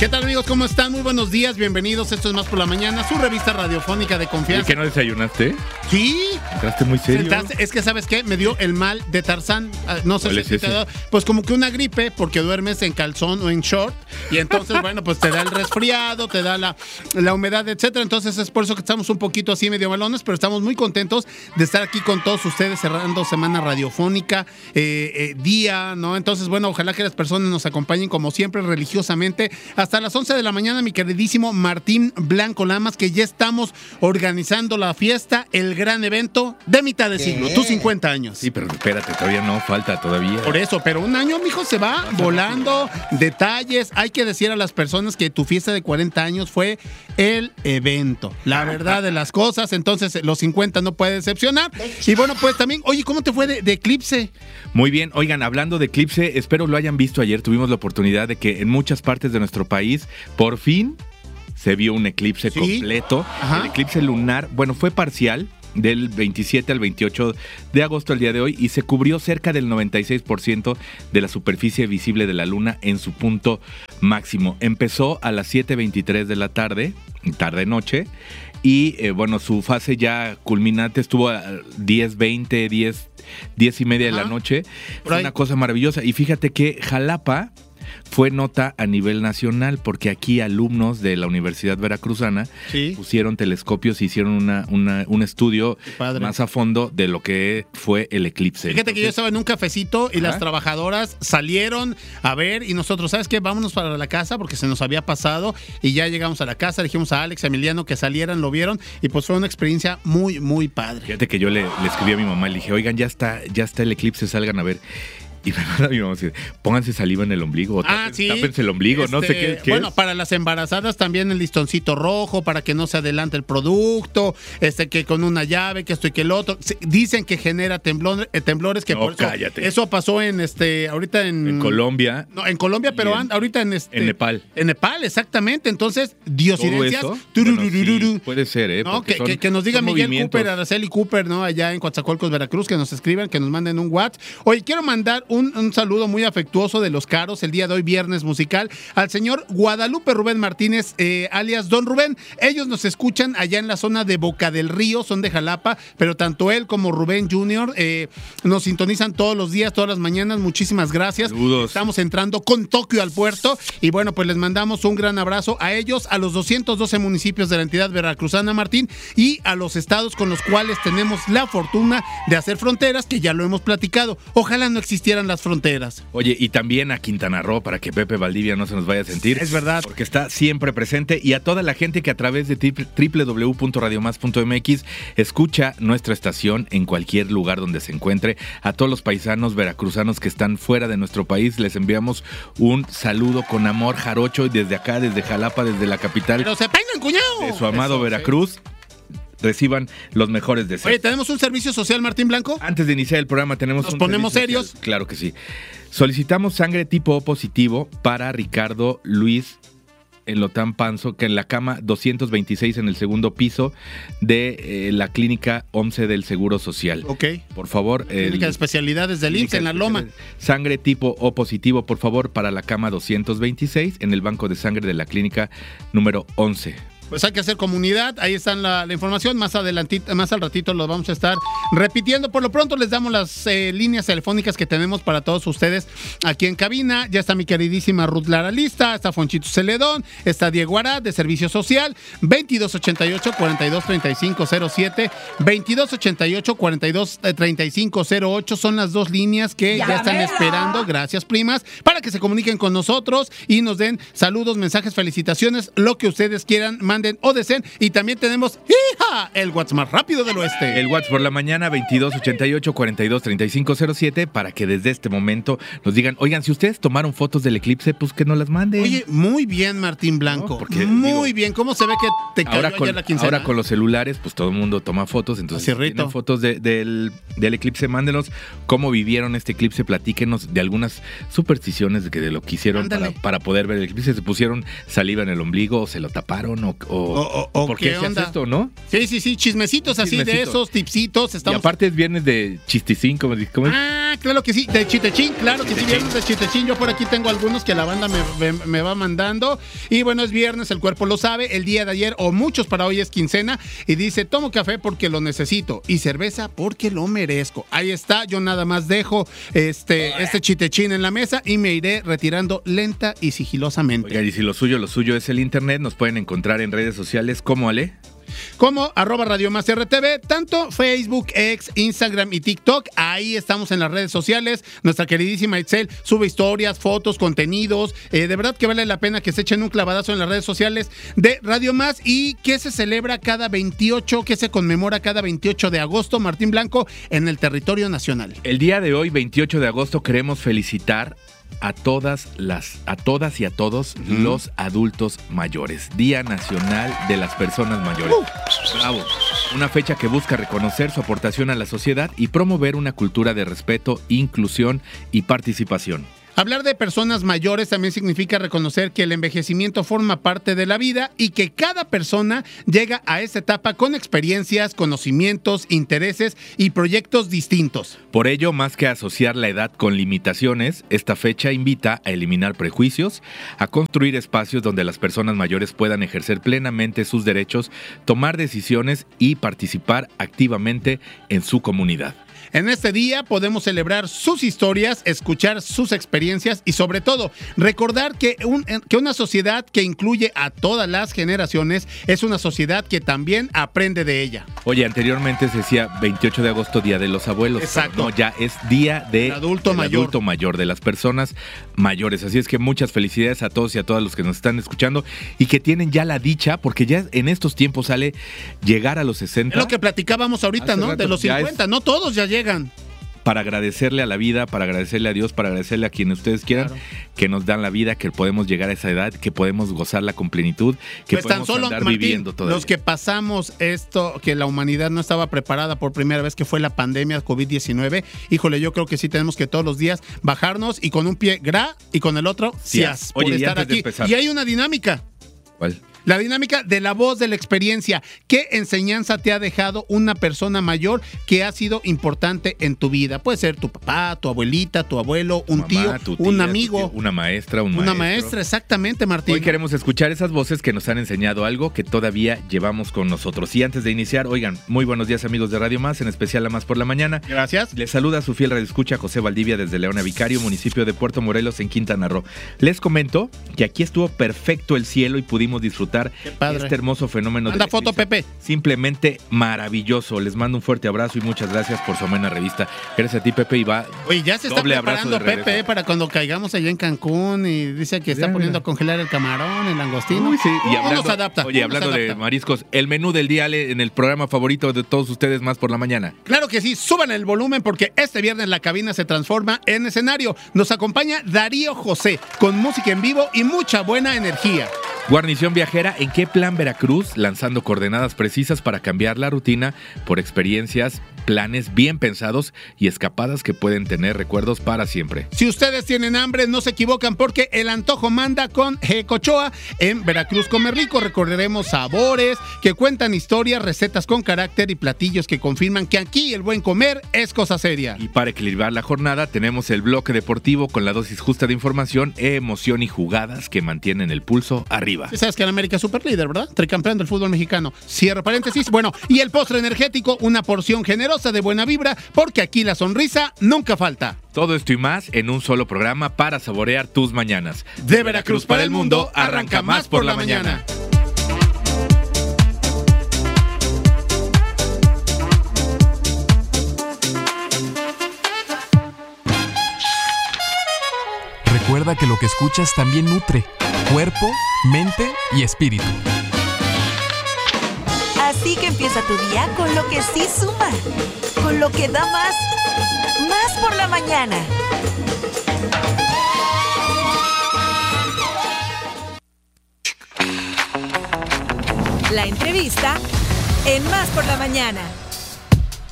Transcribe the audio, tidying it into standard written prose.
¿Qué tal, amigos? ¿Cómo están? Muy buenos días, bienvenidos. Esto es Más por la Mañana, su revista radiofónica de confianza. ¿Y que no desayunaste? Sí. Entraste muy serio. Es que, ¿sabes qué? Me dio el mal de Tarzán. No sé si te ha dado. Pues como que una gripe, porque duermes en calzón o en short. Y entonces, bueno, pues te da el resfriado, te da la humedad, etcétera. Entonces es por eso que estamos un poquito así medio malones, pero estamos muy contentos de estar aquí con todos ustedes cerrando semana radiofónica, día, ¿no? Entonces, bueno, ojalá que las personas nos acompañen como siempre religiosamente hasta las 11 de la mañana, mi queridísimo Martín Blanco Lamas, que ya estamos organizando la fiesta, el gran evento de mitad de siglo, tus 50 años. Sí, pero espérate, todavía no, falta todavía. Por eso, pero un año, mijo, se va volando. Detalles, hay que decir a las personas que tu fiesta de 40 años fue el evento, la verdad de las cosas. Entonces los 50 no puede decepcionar. Y bueno, pues también, oye, ¿cómo te fue de Eclipse? Muy bien, oigan, hablando de eclipse, espero lo hayan visto ayer. Tuvimos la oportunidad de que en muchas partes de nuestro país, por fin, se vio un eclipse completo. Ajá. El eclipse lunar, bueno, fue parcial, del 27 al 28 de agosto al día de hoy, y se cubrió cerca del 96% de la superficie visible de la luna en su punto máximo. Empezó a las 7:23 de la tarde-noche, y bueno, su fase ya culminante estuvo a 10:20, 10:30 de la noche. Fue una cosa maravillosa. Y fíjate que Jalapa fue nota a nivel nacional, porque aquí alumnos de la Universidad Veracruzana pusieron telescopios y hicieron un estudio más a fondo de lo que fue el eclipse. Fíjate. Entonces, que yo estaba en un cafecito y las trabajadoras salieron a ver, y nosotros, ¿sabes qué? Vámonos para la casa porque se nos había pasado, y ya llegamos a la casa, dijimos a Alex, a Emiliano que salieran, lo vieron, y pues fue una experiencia muy, muy padre. Fíjate que yo le escribí a mi mamá y le dije, oigan, ya está el eclipse, salgan a ver. Y me manda mi mamá, pónganse saliva en el ombligo, o tápense el ombligo, no sé qué bueno, es. para las embarazadas también el listoncito rojo, para que no se adelante el producto, que con una llave, que esto y que el otro. Dicen que genera temblores, que no, por eso, cállate. Eso pasó ahorita en Colombia. No, en Colombia, pero ahorita en Nepal. En Nepal, exactamente. Entonces, diosidencias. Bueno, sí, puede ser, ¿no? Que nos diga Miguel Cooper, Araceli Cooper, ¿no? Allá en Coatzacoalcos, Veracruz, que nos escriban, que nos manden un WhatsApp. Oye, quiero mandar un saludo muy afectuoso de Los Caros, el día de hoy, viernes musical, al señor Guadalupe Rubén Martínez, alias Don Rubén. Ellos nos escuchan allá en la zona de Boca del Río, son de Jalapa, pero tanto él como Rubén Jr. Nos sintonizan todos los días, todas las mañanas. Muchísimas gracias. Saludos. Estamos entrando con Tokio al puerto, y bueno, pues les mandamos un gran abrazo a ellos, a los 212 municipios de la entidad veracruzana, Martín, y a los estados con los cuales tenemos la fortuna de hacer fronteras, que ya lo hemos platicado. Ojalá no existieran las fronteras. Oye, y también a Quintana Roo, para que Pepe Valdivia no se nos vaya a sentir. Es verdad. Porque está siempre presente. Y a toda la gente que a través de www.radiomás.mx escucha nuestra estación en cualquier lugar donde se encuentre. A todos los paisanos veracruzanos que están fuera de nuestro país, les enviamos un saludo con amor jarocho, y desde acá, desde Jalapa, desde la capital. ¡Pero se peinan, cuñado! De su amado Veracruz. Reciban los mejores deseos. Oye, ¿tenemos un servicio social, Martín Blanco? Antes de iniciar el programa tenemos ¿Nos ponemos serios? Social. Claro que sí. Solicitamos sangre tipo O positivo para Ricardo Luis Enlotán Panzo, que en la cama 226 en el segundo piso de la clínica 11 del Seguro Social. Ok. Por favor. Clínica de especialidades del IMSS en La Loma. Sangre tipo O positivo, por favor, para la cama 226 en el banco de sangre de la clínica número 11. Pues hay que hacer comunidad, ahí está la información, más al ratito lo vamos a estar repitiendo. Por lo pronto les damos las líneas telefónicas que tenemos para todos ustedes aquí en cabina. Ya está mi queridísima Ruth Lara lista, está Fonchito Celedón, está Diego Arad de Servicio Social, 2288-423507, 2288-423508, son las dos líneas que ya están esperando, gracias primas, para que se comuniquen con nosotros y nos den saludos, mensajes, felicitaciones, lo que ustedes quieran, manden o deseen. Y también tenemos el WhatsApp más rápido del oeste. El WhatsApp por la mañana 2288-423507, para que desde este momento nos digan, oigan, si ustedes tomaron fotos del eclipse, pues que nos las manden. Oye, muy bien, Martín Blanco, ¿no? Porque, muy bien. ¿Cómo se ve que te cayó ayer la quincena? Ahora con los celulares, pues todo el mundo toma fotos, entonces si tienen fotos del eclipse, mándenos cómo vivieron este eclipse, platíquenos de algunas supersticiones de lo que hicieron para poder ver el eclipse. Se pusieron saliva en el ombligo, o se lo taparon, o ¿por qué hacías esto, no? Sí, Sí, chismecitos así de esos, tipsitos. Y aparte es viernes de chisticín, como es. Claro que sí, de chitechín, claro que sí, viernes de chitechín. Yo por aquí tengo algunos que la banda me va mandando. Y bueno, es viernes, el cuerpo lo sabe. El día de ayer, o muchos para hoy, es quincena. Y dice, tomo café porque lo necesito y cerveza porque lo merezco. Ahí está, yo nada más dejo este chitechín en la mesa y me iré retirando lenta y sigilosamente. Oiga, y si lo suyo es el internet, nos pueden encontrar en redes sociales como Ale. Como @Radio Más RTV, tanto Facebook, X, Instagram y TikTok. Ahí estamos en las redes sociales. Nuestra queridísima Itzel sube historias, fotos, contenidos. De verdad que vale la pena que se echen un clavadazo en las redes sociales de Radio Más. Y que se celebra cada 28, que se conmemora cada 28 de agosto, Martín Blanco, en el territorio nacional. El día de hoy, 28 de agosto, queremos felicitar a todas y a todos los adultos mayores. Día Nacional de las Personas Mayores. Bravo. Una fecha que busca reconocer su aportación a la sociedad y promover una cultura de respeto, inclusión y participación. Hablar de personas mayores también significa reconocer que el envejecimiento forma parte de la vida y que cada persona llega a esta etapa con experiencias, conocimientos, intereses y proyectos distintos. Por ello, más que asociar la edad con limitaciones, esta fecha invita a eliminar prejuicios, a construir espacios donde las personas mayores puedan ejercer plenamente sus derechos, tomar decisiones y participar activamente en su comunidad. En este día podemos celebrar sus historias, escuchar sus experiencias y sobre todo recordar que una sociedad que incluye a todas las generaciones es una sociedad que también aprende de ella. Oye, anteriormente se decía 28 de agosto, Día de los Abuelos. Exacto. No, ya es Día del adulto mayor, de las personas mayores. Así es que muchas felicidades a todos y a todas los que nos están escuchando y que tienen ya la dicha, porque ya en estos tiempos sale llegar a los 60. Es lo que platicábamos ahorita, ¿no? De los 50, no todos ya llegan. Para agradecerle a la vida, para agradecerle a Dios, para agradecerle a quienes ustedes quieran, claro, que nos dan la vida, que podemos llegar a esa edad, que podemos gozarla con plenitud, que pues podemos andar viviendo todavía. Los que pasamos esto, que la humanidad no estaba preparada por primera vez, que fue la pandemia COVID-19, híjole, yo creo que sí tenemos que todos los días bajarnos y con un pie gra y con el otro cias, por estar aquí. Y hay una dinámica. ¿Cuál? La dinámica de la voz de la experiencia. ¿Qué enseñanza te ha dejado una persona mayor que ha sido importante en tu vida? Puede ser tu papá, tu abuelita, tu abuelo, un tío, un amigo. Una maestra, Una maestra, exactamente, Martín. Hoy queremos escuchar esas voces que nos han enseñado algo que todavía llevamos con nosotros. Y antes de iniciar, oigan, muy buenos días amigos de Radio Más, en especial a Más por la Mañana. Gracias. Les saluda su fiel radioescucha José Valdivia desde Leona Vicario, municipio de Puerto Morelos, en Quintana Roo. Les comento que aquí estuvo perfecto el cielo y pudimos disfrutar este hermoso fenómeno. Manda foto, Pepe. Simplemente maravilloso. Les mando un fuerte abrazo y muchas gracias por su amena revista. Gracias a ti, Pepe, y va. Oye, ya se está preparando Pepe para cuando caigamos allá en Cancún y dice que está poniendo a congelar el camarón, el langostino. Uy, sí. Y hablando, nos adapta. Oye, hablando de mariscos, el menú del día, Ale, en el programa favorito de todos ustedes, Más por la Mañana. Claro que sí, suban el volumen porque este viernes la cabina se transforma en escenario. Nos acompaña Darío José con música en vivo y mucha buena energía. Guarnición viajera, ¿en qué plan Veracruz? Lanzando coordenadas precisas para cambiar la rutina por experiencias, planes bien pensados y escapadas que pueden tener recuerdos para siempre. Si ustedes tienen hambre, no se equivocan porque el antojo manda con Jecochoa. En Veracruz Come Rico recorreremos sabores que cuentan historias, recetas con carácter y platillos que confirman que aquí el buen comer es cosa seria. Y para equilibrar la jornada tenemos el bloque deportivo con la dosis justa de información, emoción y jugadas que mantienen el pulso arriba. Sí, sabes que en América es super líder, ¿verdad? Tricampeón del fútbol mexicano. Cierro paréntesis. Bueno, y el postre energético, una porción generosa de buena vibra, porque aquí la sonrisa nunca falta. Todo esto y más en un solo programa para saborear tus mañanas. De Veracruz para el mundo, arranca Más por la Mañana. Recuerda que lo que escuchas también nutre cuerpo, mente y espíritu. Así que empieza tu día con lo que sí suma, con lo que da más por la mañana. La entrevista en Más por la Mañana.